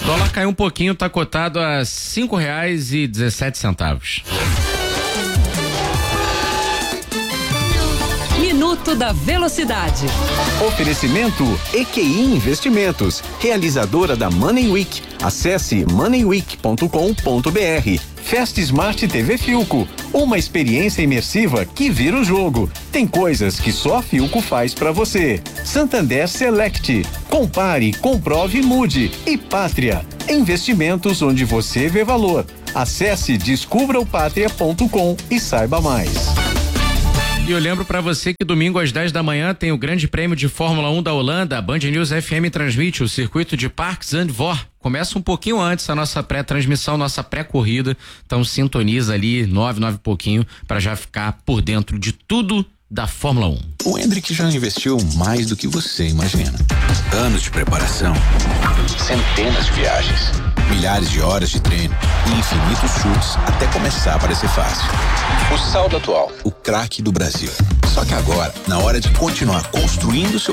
Dólar caiu um pouquinho, tá cotado a R$5,17. Minuto da Velocidade. Oferecimento EQI Investimentos, realizadora da Money Week. Acesse moneyweek.com.br. Fast Smart TV Philco, uma experiência imersiva que vira o jogo. Tem coisas que só a Philco faz pra você. Santander Select, compare, comprove, mude. E Pátria, investimentos onde você vê valor. Acesse descubraopatria.com e saiba mais. E eu lembro pra você que domingo às 10 da manhã tem o Grande Prêmio de Fórmula 1 da Holanda. A Band News FM transmite o circuito de Parks and Vor. Começa um pouquinho antes a nossa pré-transmissão, nossa pré-corrida. Então sintoniza ali 9 e pouquinho pra já ficar por dentro de tudo da Fórmula 1. O Hendrick já investiu mais do que você imagina. Anos de preparação, centenas de viagens, milhares de horas de treino e infinitos chutes até começar a parecer fácil. O saldo atual, o craque do Brasil. Só que agora, na hora de continuar construindo seu